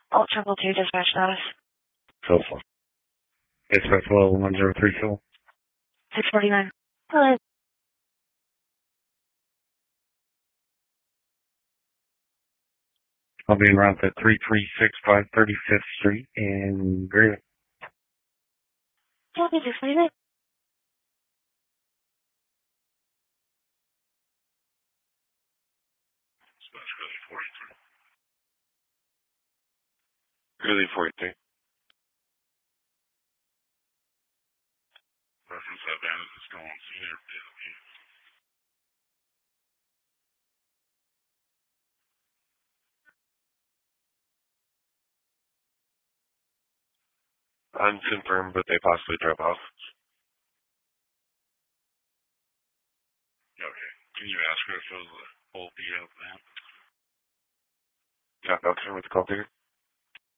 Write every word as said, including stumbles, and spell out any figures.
Alt triple two dispatch status. So far. Dispatch well one zero three two. six forty-nine. Hello. I'll be en route at three three six five thirty-fifth Street in Greenville. Copy six forty-nine. Dispatch Grizzly forty-three. Grizzly forty-three. Reference that bandit is still on scene or disappeared. Unconfirmed, but they possibly drove off. Okay. Can you ask her if it was a full beat up map? Yeah, okay, with the call figure.